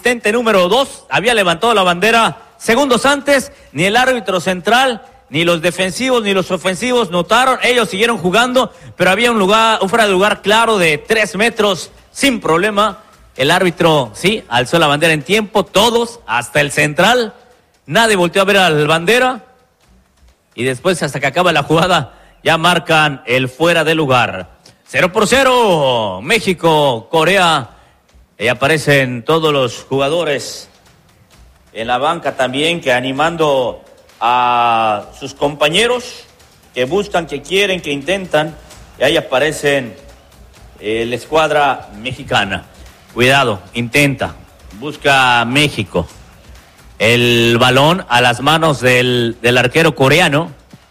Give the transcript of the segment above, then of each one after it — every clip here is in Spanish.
asistente número 2 había levantado la bandera segundos antes. Ni el árbitro central, ni los defensivos, ni los ofensivos notaron. Ellos siguieron jugando, pero había un fuera de lugar claro de 3 metros sin problema. El árbitro, sí, alzó la bandera en tiempo, todos, hasta el central. Nadie volteó a ver al bandera. Y después, hasta que acaba la jugada, ya marcan el fuera de lugar. 0-0, México, Corea. Y aparecen todos los jugadores en la banca también, que animando a sus compañeros, que buscan, que quieren, que intentan. Y ahí aparecen la escuadra mexicana. Cuidado, intenta, busca México. El balón a las manos del arquero coreano,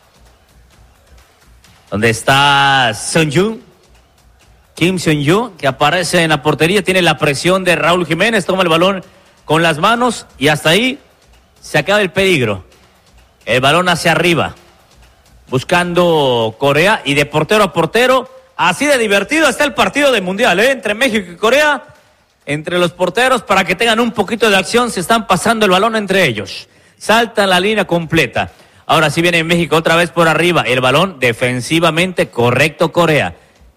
donde está Kim Seon-yu, que aparece en la portería, tiene la presión de Raúl Jiménez, toma el balón con las manos y hasta ahí se acaba el peligro. El balón hacia arriba, buscando Corea, y de portero a portero, así de divertido está el partido del Mundial, entre México y Corea. Entre los porteros, para que tengan un poquito de acción, se están pasando el balón entre ellos. Saltan la línea completa. Ahora sí viene México otra vez por arriba. El balón defensivamente correcto Corea.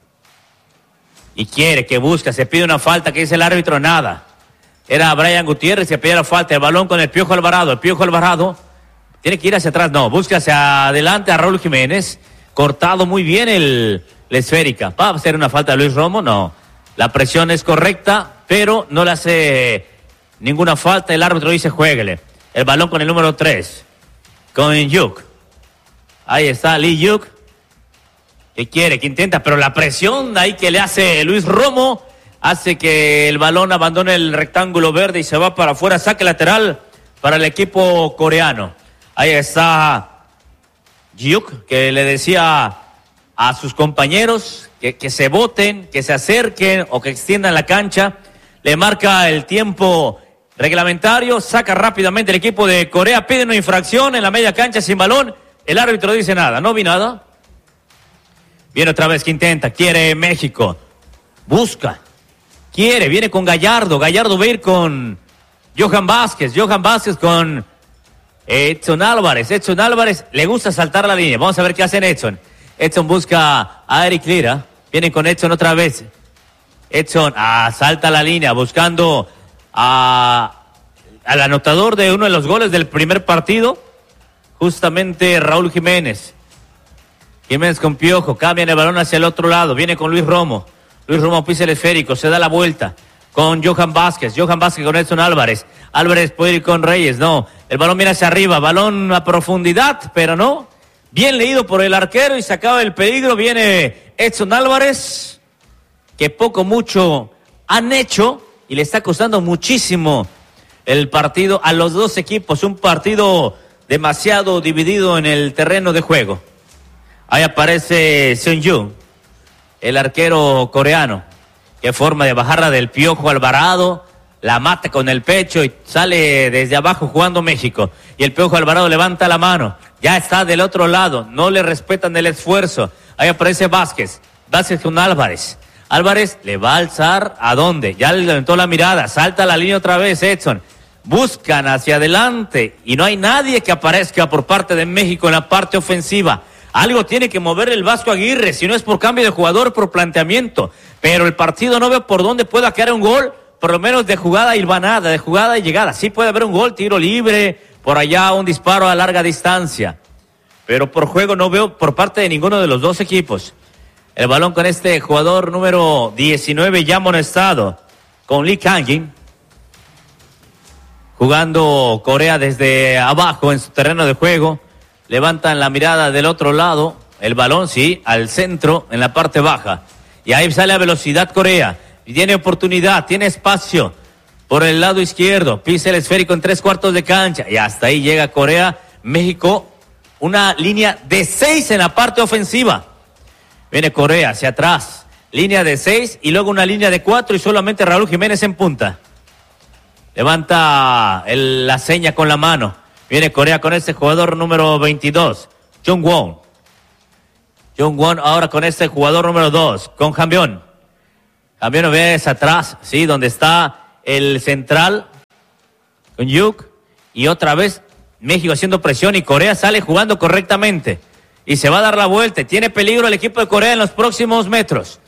Y quiere, que busca, se pide una falta, que dice el árbitro, nada. Era Brian Gutiérrez, se pide la falta, el balón con el Piojo Alvarado. El Piojo Alvarado tiene que ir hacia atrás, no, busca hacia adelante a Raúl Jiménez. Cortado muy bien la esférica. ¿Va a hacer una falta de Luis Romo? No. La presión es correcta, pero no le hace ninguna falta. El árbitro dice juéguele. El balón con el número 3. Con Yuk. Ahí está Lee Yuk. Que quiere, que intenta, pero la presión ahí que le hace Luis Romo hace que el balón abandone el rectángulo verde y se va para afuera. Saque lateral para el equipo coreano. Ahí está Yuk, que le decía a sus compañeros que se boten, que se acerquen o que extiendan la cancha. Le marca el tiempo reglamentario, saca rápidamente el equipo de Corea, pide una infracción en la media cancha sin balón. El árbitro dice nada, no vi nada. Viene otra vez que intenta, quiere México, busca, quiere, viene con Gallardo va a ir con Johan Vázquez con Edson Álvarez, le gusta saltar la línea. Vamos a ver qué hace Edson. Edson busca a Eric Lira. Viene con Edson otra vez. Edson salta la línea buscando al anotador de uno de los goles del primer partido. Justamente Raúl Jiménez. Jiménez con Piojo. Cambian el balón hacia el otro lado. Viene con Luis Romo. Luis Romo pisa el esférico. Se da la vuelta con Johan Vázquez con Edson Álvarez. Álvarez puede ir con Reyes. No. El balón viene hacia arriba. Balón a profundidad, pero no. Bien leído por el arquero y se acaba el peligro. Viene Edson Álvarez, que poco mucho han hecho y le está costando muchísimo el partido a los dos equipos. Un partido demasiado dividido en el terreno de juego. Ahí aparece Seon-yu, el arquero coreano. Qué forma de bajarla del Piojo Alvarado. La mata con el pecho y sale desde abajo jugando México. Y el Piojo Alvarado levanta la mano. Ya está del otro lado. No le respetan el esfuerzo. Ahí aparece Vázquez con Álvarez. Álvarez le va a alzar, ¿a dónde? Ya le levantó la mirada. Salta la línea otra vez Edson. Buscan hacia adelante. Y no hay nadie que aparezca por parte de México en la parte ofensiva. Algo tiene que mover el Vasco Aguirre. Si no es por cambio de jugador, por planteamiento. Pero el partido no veo por dónde pueda caer un gol. Por lo menos de jugada hilvanada, de jugada y llegada. Sí puede haber un gol, tiro libre, por allá un disparo a larga distancia. Pero por juego no veo por parte de ninguno de los dos equipos. El balón con este jugador número 19 ya amonestado, con Lee Kang-in. Jugando Corea desde abajo en su terreno de juego. Levantan la mirada del otro lado. El balón, sí, al centro, en la parte baja. Y ahí sale a velocidad Corea. Y tiene oportunidad, tiene espacio por el lado izquierdo. Pisa el esférico en 3/4 de cancha. Y hasta ahí llega Corea. México, una línea de 6 en la parte ofensiva. Viene Corea hacia atrás. Línea de 6 y luego una línea de 4 y solamente Raúl Jiménez en punta. Levanta la seña con la mano. Viene Corea con este jugador número 22, Jung-won. Jung-won ahora con este jugador número 2, con Jambión. Jambión ves atrás, sí, donde está el central con Yuk. Y otra vez México haciendo presión y Corea sale jugando correctamente. Y se va a dar la vuelta. Tiene peligro el equipo de Corea en los próximos metros.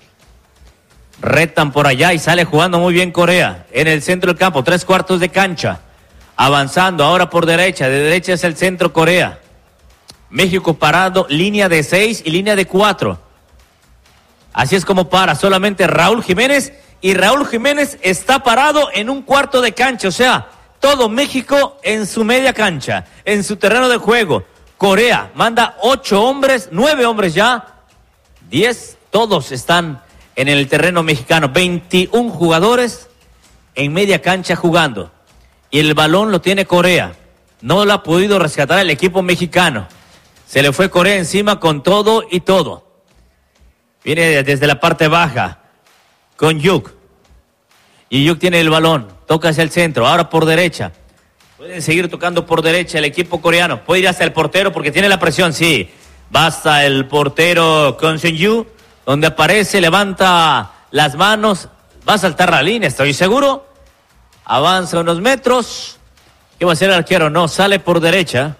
Retan por allá y sale jugando muy bien Corea. En el centro del campo, 3/4 de cancha. Avanzando ahora por derecha. De derecha es el centro Corea. México parado, línea de 6 y línea de 4. Así es como para solamente Raúl Jiménez. Y Raúl Jiménez está parado en un cuarto de cancha. O sea, todo México en su media cancha, en su terreno de juego. Corea manda 8 hombres, 9 hombres ya. 10, todos están en el terreno mexicano. 21 jugadores en media cancha jugando. Y el balón lo tiene Corea. No lo ha podido rescatar el equipo mexicano. Se le fue Corea encima con todo y todo. Viene desde la parte baja con Yuk. Y Yuk tiene el balón. Toca hacia el centro. Ahora por derecha. Pueden seguir tocando por derecha el equipo coreano. Puede ir hasta el portero porque tiene la presión. Sí. Basta el portero con Seung-yu. Donde aparece, levanta las manos. Va a saltar la línea, estoy seguro. Avanza unos metros. ¿Qué va a hacer el arquero? No, sale por derecha.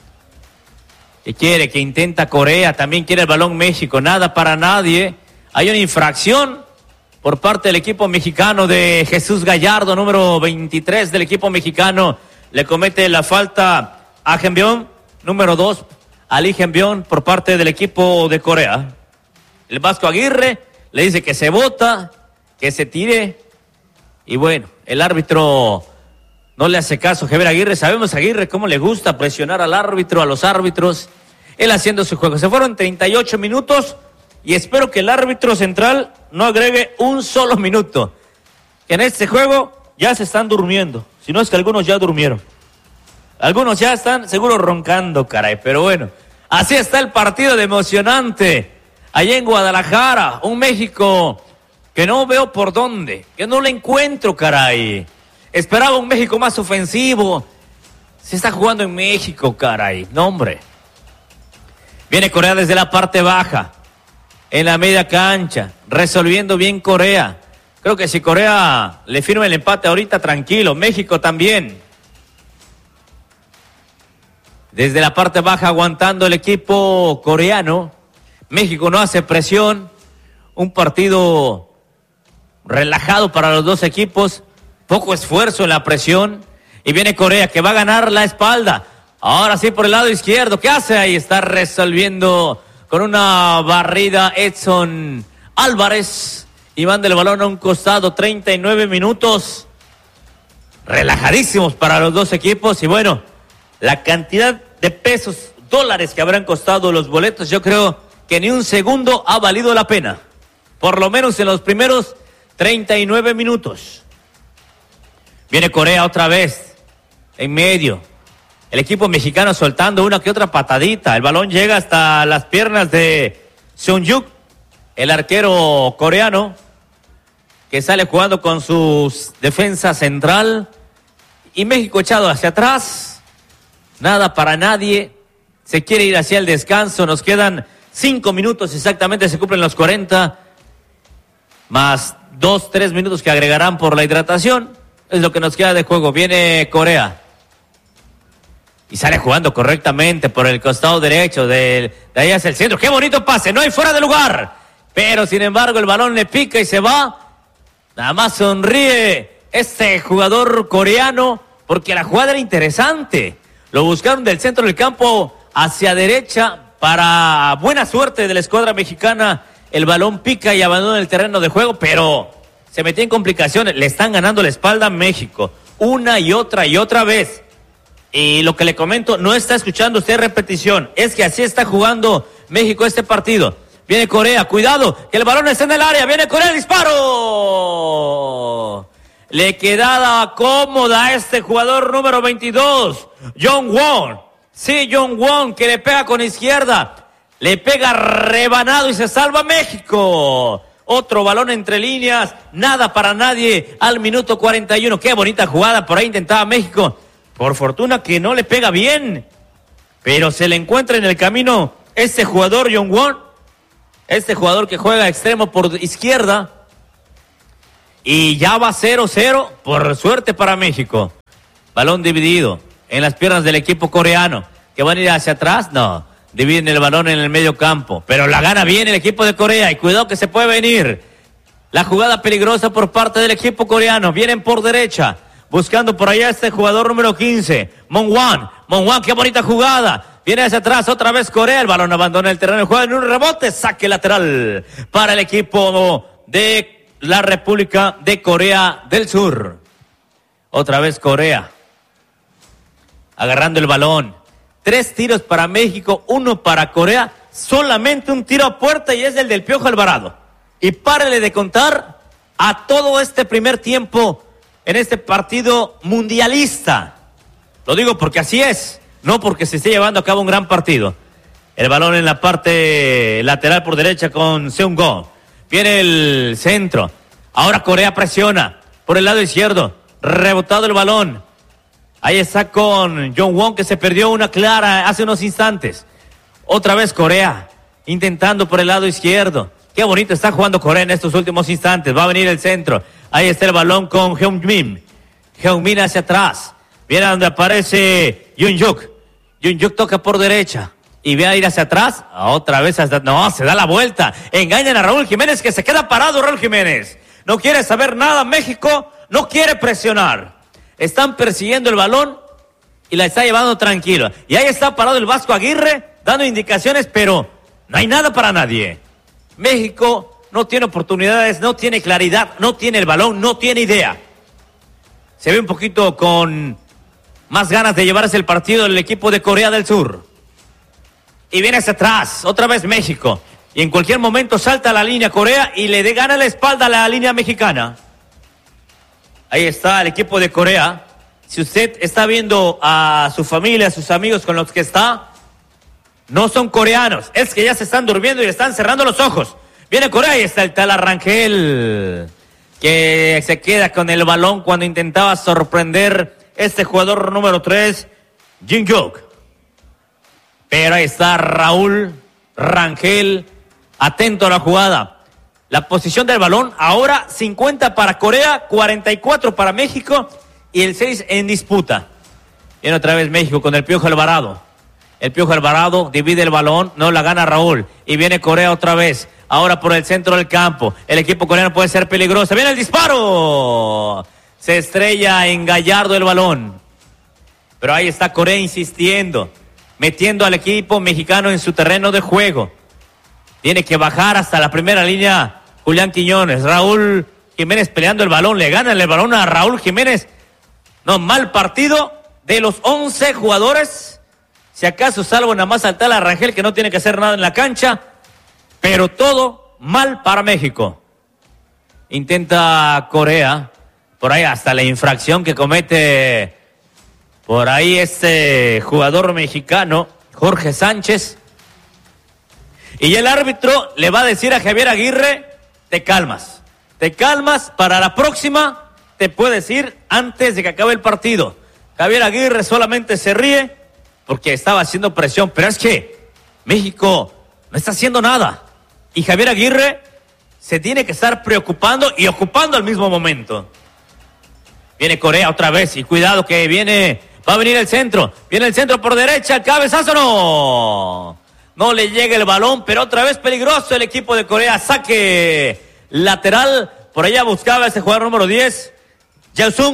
¿Qué quiere? Que intenta Corea, también quiere el balón México, nada para nadie. Hay una infracción por parte del equipo mexicano de Jesús Gallardo, número 23 del equipo mexicano. Le comete la falta a Jeonbyon, número 2, a Lee Jeonbyon por parte del equipo de Corea. El Vasco Aguirre le dice que se bota, que se tire. Y bueno, el árbitro no le hace caso. Javier Aguirre, sabemos a Aguirre cómo le gusta presionar al árbitro, a los árbitros. Él haciendo su juego. Se fueron 38 minutos y espero que el árbitro central no agregue un solo minuto. Que en este juego ya se están durmiendo. Si no es que algunos ya durmieron. Algunos ya están seguro roncando, caray. Pero bueno, así está el partido de emocionante. Allá en Guadalajara, un México que no veo por dónde, que no le encuentro, caray. Esperaba un México más ofensivo. Se está jugando en México, caray. No, hombre. Viene Corea desde la parte baja. En la media cancha. Resolviendo bien Corea. Creo que si Corea le firma el empate ahorita, tranquilo. México también. Desde la parte baja aguantando el equipo coreano. México no hace presión. Un partido relajado para los dos equipos. Poco esfuerzo en la presión. Y viene Corea que va a ganar la espalda. Ahora sí por el lado izquierdo. ¿Qué hace ahí? Está resolviendo con una barrida Edson Álvarez. Y manda el balón a un costado. 39 minutos. Relajadísimos para los dos equipos. Y bueno, la cantidad de pesos, dólares que habrán costado los boletos, yo creo que ni un segundo ha valido la pena. Por lo menos en los primeros 39 minutos. Viene Corea otra vez, en medio. El equipo mexicano soltando una que otra patadita. El balón llega hasta las piernas de Seung-yu, el arquero coreano, que sale jugando con su defensa central. Y México echado hacia atrás. Nada para nadie. Se quiere ir hacia el descanso. Nos quedan 5 minutos exactamente, se cumplen los 40. Más 2-3 minutos que agregarán por la hidratación. Es lo que nos queda de juego. Viene Corea. Y sale jugando correctamente por el costado derecho. De ahí hacia el centro. ¡Qué bonito pase! No hay fuera de lugar. Pero sin embargo el balón le pica y se va. Nada más sonríe este jugador coreano. Porque la jugada era interesante. Lo buscaron del centro del campo hacia derecha. Para buena suerte de la escuadra mexicana. El balón pica y abandona el terreno de juego. Pero se metió en complicaciones. Le están ganando la espalda a México. Una y otra vez. Y lo que le comento, no está escuchando usted repetición. Es que así está jugando México este partido. Viene Corea, cuidado, que el balón está en el área. Viene Corea, el disparo. Le quedaba cómoda a este jugador número 22, Jong-won. Sí, Jong-won, que le pega con izquierda. Le pega rebanado y se salva México. Otro balón entre líneas, nada para nadie al minuto 41. Qué bonita jugada, por ahí intentaba México. Por fortuna que no le pega bien, pero se le encuentra en el camino este jugador Jong-won, este jugador que juega extremo por izquierda, y ya va 0-0, por suerte para México. Balón dividido en las piernas del equipo coreano. ¿Que van a ir hacia atrás? No. Dividen el balón en el medio campo. Pero la gana bien el equipo de Corea. Y cuidado que se puede venir. La jugada peligrosa por parte del equipo coreano. Vienen por derecha. Buscando por allá este jugador número 15. Monwan. Monwan, qué bonita jugada. Viene hacia atrás, otra vez Corea. El balón abandona el terreno. Juega en un rebote. Saque lateral para el equipo de la República de Corea del Sur. Otra vez Corea. Agarrando el balón. 3 tiros para México, 1 para Corea. Solamente un tiro a puerta y es el del Piojo Alvarado. Y párele de contar a todo este primer tiempo en este partido mundialista. Lo digo porque así es, no porque se esté llevando a cabo un gran partido. El balón en la parte lateral por derecha con Seung-go. Viene el centro. Ahora Corea presiona por el lado izquierdo. Rebotado el balón. Ahí está con Jong-won, que se perdió una clara hace unos instantes. Otra vez Corea, intentando por el lado izquierdo. Qué bonito está jugando Corea en estos últimos instantes. Va a venir el centro. Ahí está el balón con Heung-min. Heung-min hacia atrás. Viene donde aparece Yoon-yuk. Yoon-yuk toca por derecha. Y ve a ir hacia atrás. Otra vez hasta... No, se da la vuelta. Engañan a Raúl Jiménez, que se queda parado Raúl Jiménez. No quiere saber nada México. No quiere presionar. Están persiguiendo el balón y la está llevando tranquilo. Y ahí está parado el Vasco Aguirre dando indicaciones, pero no hay nada para nadie. México no tiene oportunidades, no tiene claridad, no tiene el balón, no tiene idea. Se ve un poquito con más ganas de llevarse el partido el equipo de Corea del Sur. Y viene hacia atrás, otra vez México. Y en cualquier momento salta a la línea Corea y le gana la espalda a la línea mexicana. Ahí está el equipo de Corea. Si usted está viendo a su familia, a sus amigos con los que está, no son coreanos. Es que ya se están durmiendo y están cerrando los ojos. Viene Corea y está el tal Arrangel, que se queda con el balón cuando intentaba sorprender este jugador número 3, Jin-hyuk. Pero ahí está Raúl Rangel, atento a la jugada. La posición del balón, ahora 50 para Corea, 44 para México y el 6 en disputa. Viene otra vez México con el Piojo Alvarado. El Piojo Alvarado divide el balón, no la gana Raúl. Y viene Corea otra vez, ahora por el centro del campo. El equipo coreano puede ser peligroso. ¡Viene el disparo! Se estrella en Gallardo el balón. Pero ahí está Corea insistiendo, metiendo al equipo mexicano en su terreno de juego. Tiene que bajar hasta la primera línea Julián Quiñones. Raúl Jiménez peleando el balón. Le gana el balón a Raúl Jiménez. No, mal partido de los 11 jugadores. Si acaso salvo nada más al tal Arrangel, que no tiene que hacer nada en la cancha. Pero todo mal para México. Intenta Corea. Por ahí hasta la infracción que comete por ahí este jugador mexicano, Jorge Sánchez. Y el árbitro le va a decir a Javier Aguirre: te calmas para la próxima, te puedes ir antes de que acabe el partido. Javier Aguirre solamente se ríe porque estaba haciendo presión, pero es que México no está haciendo nada. Y Javier Aguirre se tiene que estar preocupando y ocupando al mismo momento. Viene Corea otra vez y cuidado que va a venir el centro. Viene el centro por derecha, el cabezazo no le llega el balón, pero otra vez peligroso el equipo de Corea. Saque lateral, por allá buscaba ese jugador número 10, Jae-sung.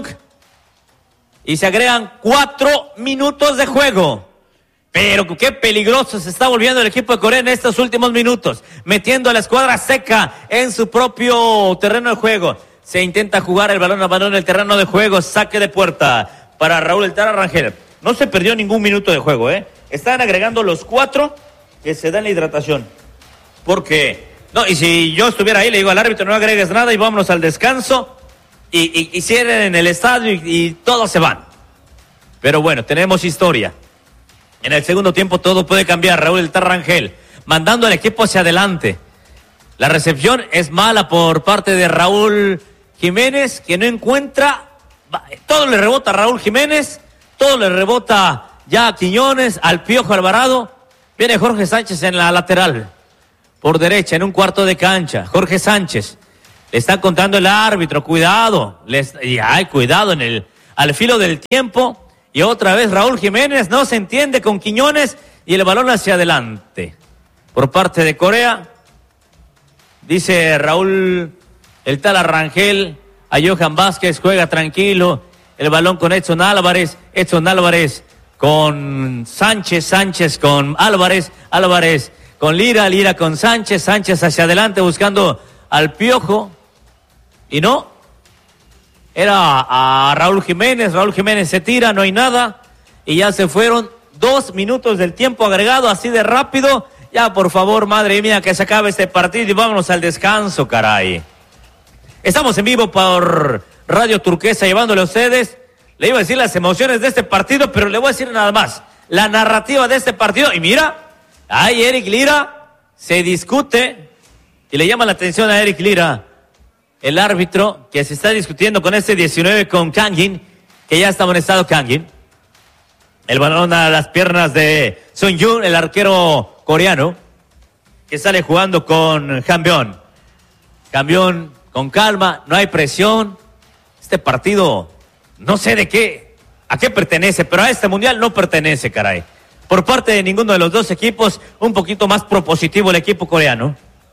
Y se agregan 4 minutos de juego. Pero qué peligroso se está volviendo el equipo de Corea en estos últimos minutos. Metiendo a la escuadra seca en su propio terreno de juego. Se intenta jugar el balón en el terreno de juego. Saque de puerta para Raúl El Tara Rangel. No se perdió ningún minuto de juego, Están agregando los 4 que se dan la hidratación. Porque, y si yo estuviera ahí, le digo al árbitro: no agregues nada y vámonos al descanso. Y cierren en el estadio y todos se van. Pero bueno, tenemos historia. En el segundo tiempo todo puede cambiar. Raúl El Tara Rangel mandando al equipo hacia adelante. La recepción es mala por parte de Raúl Jiménez, que no encuentra. Todo le rebota a Raúl Jiménez, todo le rebota ya a Quiñones, al Piojo Alvarado. Viene Jorge Sánchez en la lateral, por derecha, en un cuarto de cancha. Jorge Sánchez, le está contando el árbitro, cuidado. Cuidado al filo del tiempo. Y otra vez Raúl Jiménez no se entiende con Quiñones y el balón hacia adelante. Por parte de Corea, dice Raúl, el tal Rangel, a Johan Vázquez, juega tranquilo. El balón con Edson Álvarez con Sánchez con Álvarez con Lira con Sánchez hacia adelante buscando al Piojo. Y no, era a Raúl Jiménez se tira, no hay nada. Y ya se fueron 2 minutos del tiempo agregado, así de rápido. Ya, por favor, madre mía, que se acabe este partido y vámonos al descanso, caray. Estamos en vivo por Radio Turquesa llevándole a ustedes. Le iba a decir las emociones de este partido, pero le voy a decir nada más. La narrativa de este partido. Y mira, ahí Eric Lira se discute y le llama la atención a Eric Lira, el árbitro, que se está discutiendo con este 19 con Kangin, que ya está amonestado Kangin. El balón a las piernas de Son-Jun, el arquero coreano, que sale jugando con Cambión. Cambión con calma, no hay presión. Este partido, no sé a qué pertenece, pero a este mundial no pertenece, caray. Por parte de ninguno de los dos equipos, un poquito más propositivo el equipo coreano.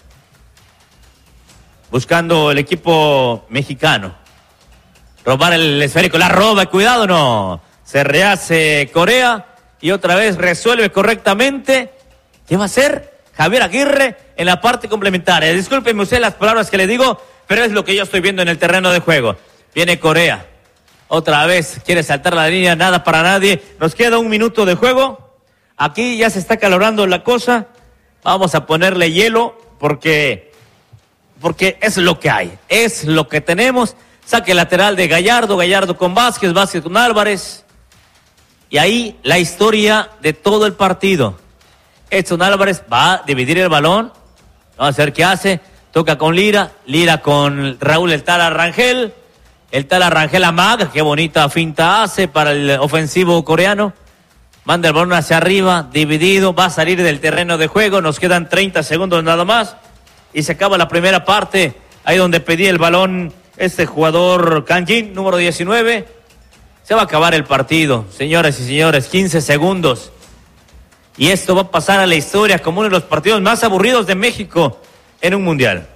Buscando el equipo mexicano. Robar el esférico, la roba, cuidado, no. Se rehace Corea y otra vez resuelve correctamente. ¿Qué va a hacer Javier Aguirre en la parte complementaria? Discúlpeme usted las palabras que le digo, pero es lo que yo estoy viendo en el terreno de juego. Viene Corea. Otra vez quiere saltar la línea, nada para nadie. Nos queda 1 minuto de juego. Aquí ya se está calorando la cosa. Vamos a ponerle hielo porque es lo que hay. Es lo que tenemos. Saque lateral de Gallardo con Vázquez con Álvarez. Y ahí la historia de todo el partido. Edson Álvarez va a dividir el balón. Vamos a ver qué hace. Toca con Lira con Raúl el tal Rangel. El tal Rangel amaga, qué bonita finta hace para el ofensivo coreano. Manda el balón hacia arriba, dividido, va a salir del terreno de juego. Nos quedan 30 segundos nada más. Y se acaba la primera parte. Ahí donde pedía el balón este jugador Kangin, número 19. Se va a acabar el partido, señoras y señores, 15 segundos. Y esto va a pasar a la historia como uno de los partidos más aburridos de México en un mundial.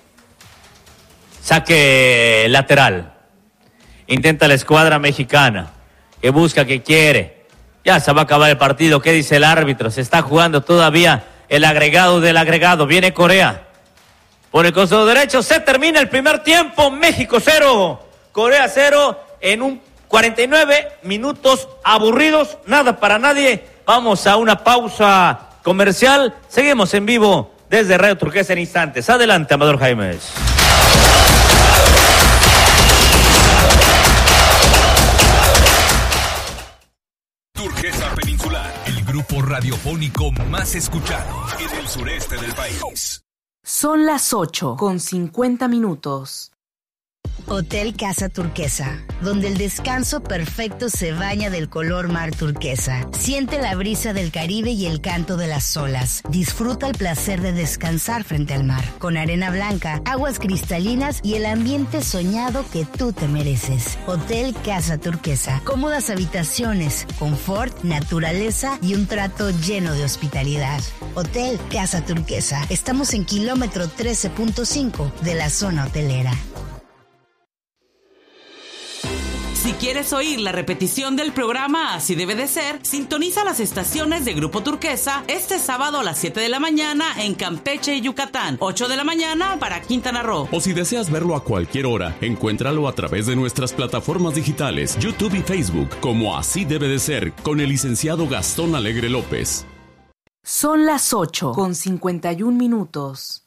Saque lateral. Intenta la escuadra mexicana, que busca, que quiere. Ya se va a acabar el partido. ¿Qué dice el árbitro? Se está jugando todavía el agregado del agregado. Viene Corea. Por el costado derecho se termina el primer tiempo. México 0, Corea 0 en un 49 minutos aburridos, nada para nadie. Vamos a una pausa comercial. Seguimos en vivo desde Radio Turquesa en instantes. Adelante, Amador Jaimes. Turquesa Peninsular, el grupo radiofónico más escuchado en el sureste del país. Son las 8:50. Hotel Casa Turquesa, donde el descanso perfecto se baña del color mar turquesa. Siente la brisa del Caribe y el canto de las olas. Disfruta el placer de descansar frente al mar, con arena blanca, aguas cristalinas y el ambiente soñado que tú te mereces. Hotel Casa Turquesa, cómodas habitaciones, confort, naturaleza y un trato lleno de hospitalidad. Hotel Casa Turquesa, estamos en kilómetro 13.5 de la zona hotelera. Si quieres oír la repetición del programa Así Debe de Ser, sintoniza las estaciones de Grupo Turquesa este sábado a las 7 de la mañana en Campeche y Yucatán, 8 de la mañana para Quintana Roo. O si deseas verlo a cualquier hora, encuéntralo a través de nuestras plataformas digitales, YouTube y Facebook, como Así Debe de Ser, con el licenciado Gastón Alegre López. Son las 8:51.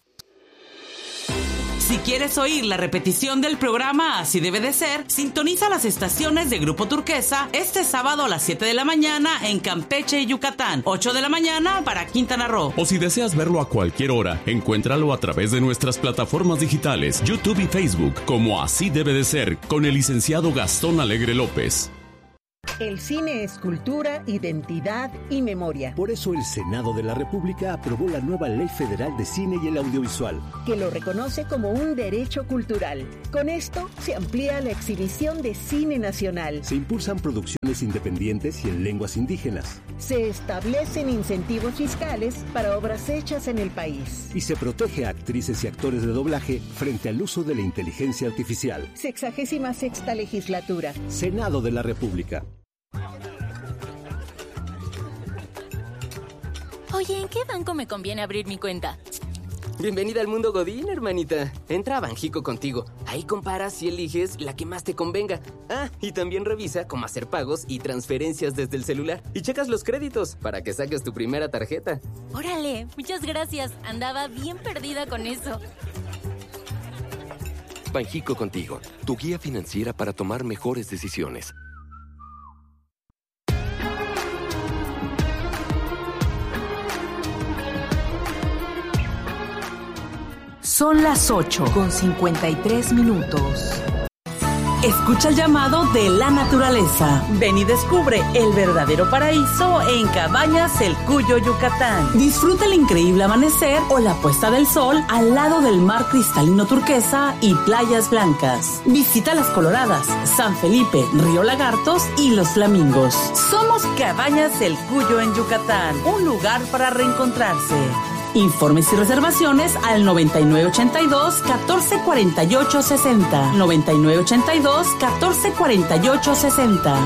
Si quieres oír la repetición del programa Así Debe de Ser, sintoniza las estaciones de Grupo Turquesa este sábado a las 7 de la mañana en Campeche y Yucatán, 8 de la mañana para Quintana Roo. O si deseas verlo a cualquier hora, encuéntralo a través de nuestras plataformas digitales, YouTube y Facebook, como Así Debe de Ser, con el licenciado Gastón Alegre López. El cine es cultura, identidad y memoria. Por eso el Senado de la República aprobó la nueva Ley Federal de Cine y el Audiovisual, que lo reconoce como un derecho cultural. Con esto se amplía la exhibición de cine nacional. Se impulsan producciones independientes y en lenguas indígenas. Se establecen incentivos fiscales para obras hechas en el país. Y se protege a actrices y actores de doblaje frente al uso de la inteligencia artificial. 66ª Legislatura. Senado de la República. Oye, ¿en qué banco me conviene abrir mi cuenta? Bienvenida al mundo Godín, hermanita. Entra a Banjico contigo. Ahí comparas y eliges la que más te convenga. Ah, y también revisa cómo hacer pagos y transferencias desde el celular. Y checas los créditos para que saques tu primera tarjeta. Órale, muchas gracias. Andaba bien perdida con eso. Banjico contigo, tu guía financiera para tomar mejores decisiones. Son las 8:53. Escucha el llamado de la naturaleza. Ven y descubre el verdadero paraíso en Cabañas El Cuyo, Yucatán. Disfruta el increíble amanecer o la puesta del sol al lado del mar cristalino turquesa y playas blancas. Visita Las Coloradas, San Felipe, Río Lagartos y Los Flamingos. Somos Cabañas El Cuyo en Yucatán, un lugar para reencontrarse. Informes y reservaciones al 9982-1448-60. 9982-1448-60.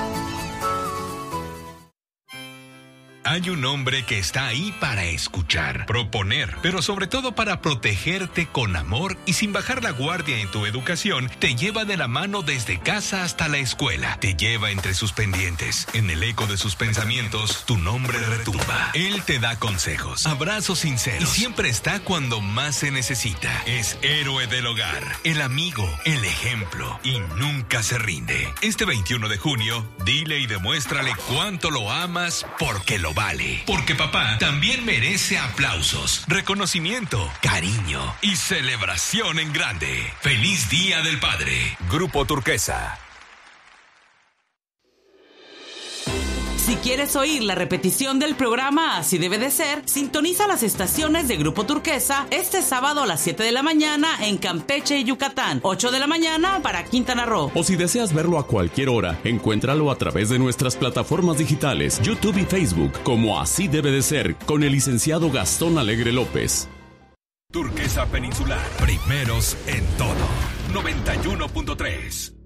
Hay un hombre que está ahí para escuchar, proponer, pero sobre todo para protegerte con amor y sin bajar la guardia en tu educación. Te lleva de la mano desde casa hasta la escuela. Te lleva entre sus pendientes. En el eco de sus pensamientos, tu nombre retumba. Él te da consejos, abrazos sinceros y siempre está cuando más se necesita. Es héroe del hogar, el amigo, el ejemplo y nunca se rinde. Este 21 de junio, dile y demuéstrale cuánto lo amas porque lo vale. Porque papá también merece aplausos, reconocimiento, cariño y celebración en grande. ¡Feliz Día del Padre! Grupo Turquesa. Si quieres oír la repetición del programa Así Debe de Ser, sintoniza las estaciones de Grupo Turquesa este sábado a las 7 de la mañana en Campeche y Yucatán, 8 de la mañana para Quintana Roo. O si deseas verlo a cualquier hora, encuéntralo a través de nuestras plataformas digitales, YouTube y Facebook, como Así Debe de Ser, con el licenciado Gastón Alegre López. Turquesa Peninsular, primeros en todo. 91.3.